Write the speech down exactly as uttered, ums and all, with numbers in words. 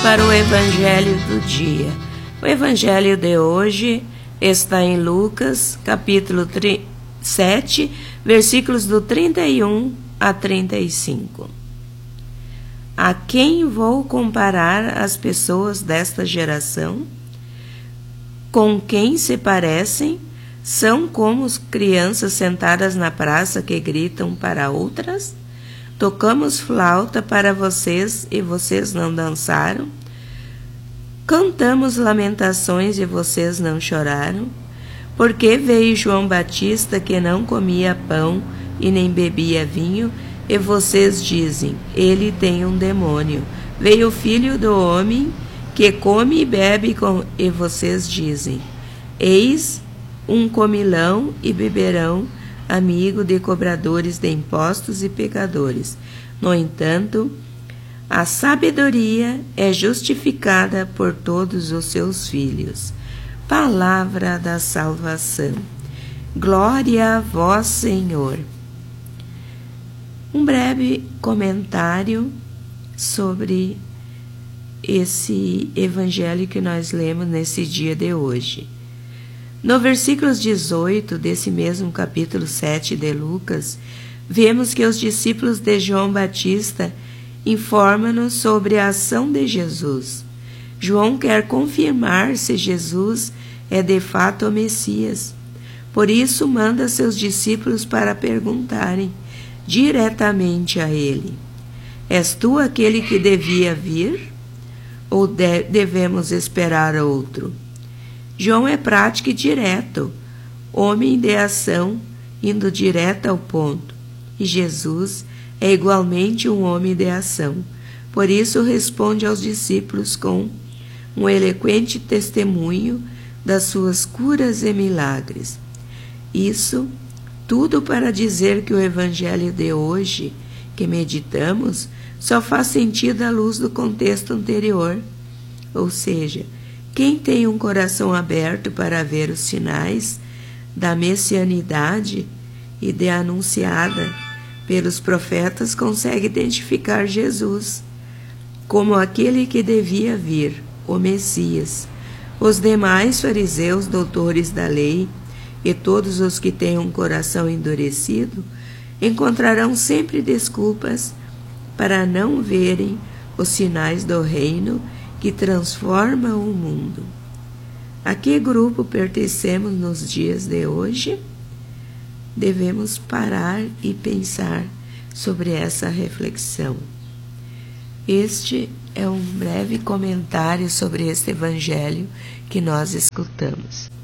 para o Evangelho do dia. O Evangelho de hoje está em Lucas, capítulo sete, versículos do trinta e um a trinta e cinco. A quem vou comparar as pessoas desta geração? Com quem se parecem? São como crianças sentadas na praça que gritam para outras? Tocamos flauta para vocês e vocês não dançaram? Cantamos lamentações e vocês não choraram? Porque veio João Batista que não comia pão e nem bebia vinho, e vocês dizem, ele tem um demônio. Veio o Filho do Homem que come e bebe com... e vocês dizem, eis um comilão e beberão, amigo de cobradores de impostos e pecadores. No entanto, a sabedoria é justificada por todos os seus filhos. Palavra da salvação. Glória a vós, Senhor. Um breve comentário sobre esse evangelho que nós lemos nesse dia de hoje. No versículo dezoito desse mesmo capítulo sete de Lucas, vemos que os discípulos de João Batista informam-nos sobre a ação de Jesus. João quer confirmar se Jesus é de fato o Messias. Por isso, manda seus discípulos para perguntarem diretamente a ele: és tu aquele que devia vir? Ou de- devemos esperar outro? João é prático e direto, homem de ação, indo direto ao ponto. E Jesus é igualmente um homem de ação. Por isso responde aos discípulos com um eloquente testemunho das suas curas e milagres. Isso tudo para dizer que o Evangelho de hoje, que meditamos, só faz sentido à luz do contexto anterior. Ou seja, quem tem um coração aberto para ver os sinais da messianidade e de anunciada pelos profetas consegue identificar Jesus como aquele que devia vir, o Messias. Os demais fariseus, doutores da lei, e todos os que têm um coração endurecido, encontrarão sempre desculpas para não verem os sinais do reino que transforma o mundo. A que grupo pertencemos nos dias de hoje? Devemos parar e pensar sobre essa reflexão. Este é um breve comentário sobre este evangelho que nós escutamos.